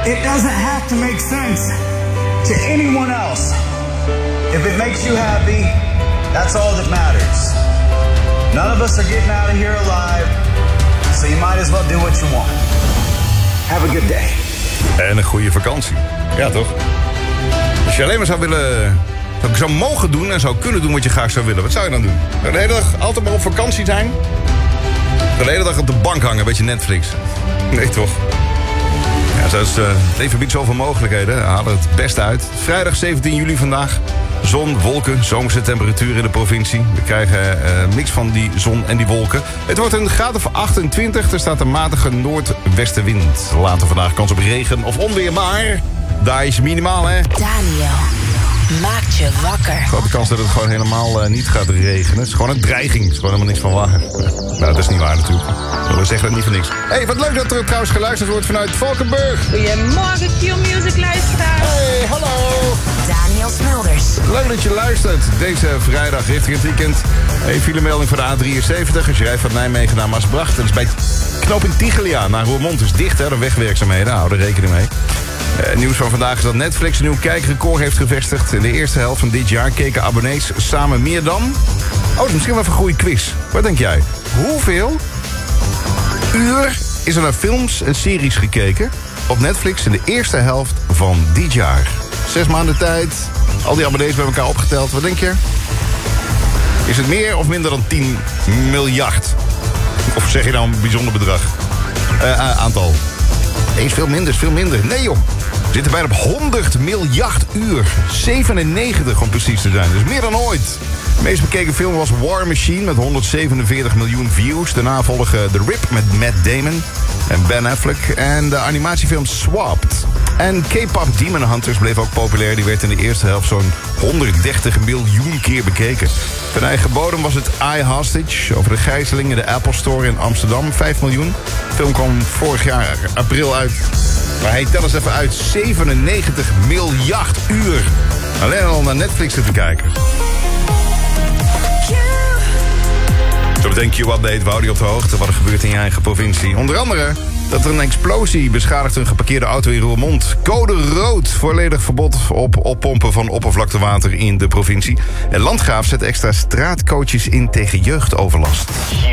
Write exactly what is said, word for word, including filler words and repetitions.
It doesn't have to make sense to anyone else. If it makes you happy, that's all that matters. None of us are getting out of here alive, so you might as well do what you want. Have a good day. En een goede vakantie. Ja, toch? Als je alleen maar zou willen... zou, zou mogen doen en zou kunnen doen wat je graag zou willen, wat zou je dan doen? De hele dag altijd maar op vakantie zijn? De hele dag op de bank hangen, een beetje Netflix. Nee, toch? Ja, zoals, uh, het leven biedt zoveel mogelijkheden. We halen het beste uit. Vrijdag zeventien juli vandaag. Zon, wolken, zomerse temperatuur in de provincie. We krijgen uh, een mix van die zon en die wolken. Het wordt een graad of achtentwintig. Er staat een matige noordwestenwind. Later vandaag kans op regen of onweer, maar daar is minimaal, hè? Daniel maakt je wakker. Grote kans dat het gewoon helemaal uh, niet gaat regenen. Het is gewoon een dreiging. Het is gewoon helemaal niks van waar. Nou, dat is niet waar natuurlijk. We zeggen dat niet voor niks. Hé, hey, wat leuk dat er trouwens geluisterd wordt vanuit Valkenburg. Goedemorgen, Q-Music luisteraar. Hey, hallo. Daniel Smulders. Leuk dat je luistert. Deze vrijdag richting het weekend. Even filemelding voor de A drieënzeventig. Als je rijdt van Nijmegen naar Maasbracht. Dat is bij knooppunt Tiglia naar Roermond. Is dicht, hè, de wegwerkzaamheden. Hou er rekening mee. Uh, nieuws van vandaag is dat Netflix een nieuw kijkrecord heeft gevestigd. In de eerste helft van dit jaar keken abonnees samen meer dan... Oh, dat is misschien wel even een goede quiz. Wat denk jij? Hoeveel uur is er naar films en series gekeken op Netflix in de eerste helft van dit jaar? Zes maanden tijd, al die abonnees bij elkaar opgeteld. Wat denk je? Is het meer of minder dan tien miljard? Of zeg je nou een bijzonder bedrag? Uh, aantal. Nee, is veel minder, is veel minder. Nee joh, we zitten bijna op honderd miljard uur. zevenennegentig om precies te zijn, dus meer dan ooit. De meest bekeken film was War Machine met honderdzevenenveertig miljoen views. Daarna volgen The Rip met Matt Damon en Ben Affleck. En de animatiefilm Swapped. En K-pop Demon Hunters bleef ook populair. Die werd in de eerste helft zo'n honderddertig miljoen keer bekeken. Ten eigen bodem was het I Hostage over de gijzeling in de Apple Store in Amsterdam. vijf miljoen. De film kwam vorig jaar april uit. Maar hij tel eens even uit. zevenennegentig miljard uur. Alleen al naar Netflix te kijken. Zo meteen Q-update, we houden je op de hoogte wat er gebeurt in je eigen provincie. Onder andere dat er een explosie beschadigt een geparkeerde auto in Roermond. Code rood, volledig verbod op oppompen van oppervlaktewater in de provincie. En Landgraaf zet extra straatcoaches in tegen jeugdoverlast.